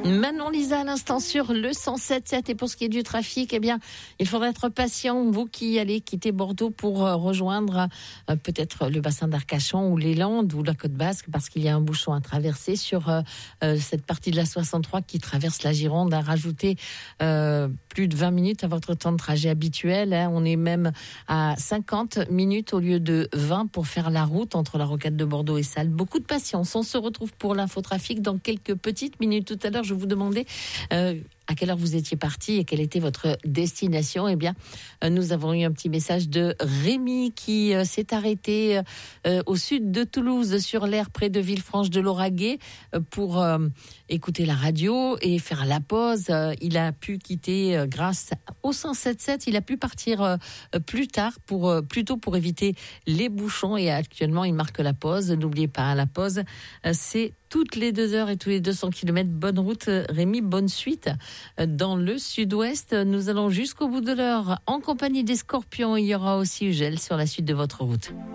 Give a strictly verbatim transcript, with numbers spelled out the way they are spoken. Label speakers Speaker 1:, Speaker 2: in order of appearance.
Speaker 1: Manon Lisa à l'instant sur le cent sept virgule sept. Et pour ce qui est du trafic, eh bien, il faudra être patient, vous qui allez quitter Bordeaux pour euh, rejoindre euh, peut-être le bassin d'Arcachon ou les Landes ou la Côte Basque, parce qu'il y a un bouchon à traverser sur euh, euh, cette partie de la soixante-trois qui traverse la Gironde. À rajouter euh, plus de vingt minutes à votre temps de trajet habituel. Hein. On est même à cinquante minutes au lieu de vingt pour faire la route entre la rocade de Bordeaux et Salles. Beaucoup de patience. On se retrouve pour l'infotrafic dans quelques petites minutes. Tout à l'heure, je vous demandais euh, à quelle heure vous étiez parti et quelle était votre destination. Eh bien, euh, nous avons eu un petit message de Rémi qui euh, s'est arrêté euh, au sud de Toulouse, sur l'aire près de Villefranche de Lauragais, euh, pour euh, écouter la radio et faire la pause. Euh, il a pu quitter euh, grâce au cent sept virgule sept. Il a pu partir euh, plus tard, pour euh, plutôt pour éviter les bouchons. Et actuellement, il marque la pause. N'oubliez pas, la pause, euh, c'est toutes les deux heures et tous les deux cents kilomètres. Bonne route, Rémi, bonne suite. Dans le sud-ouest, nous allons jusqu'au bout de l'heure en compagnie des Scorpions. Il y aura aussi Ugel sur la suite de votre route.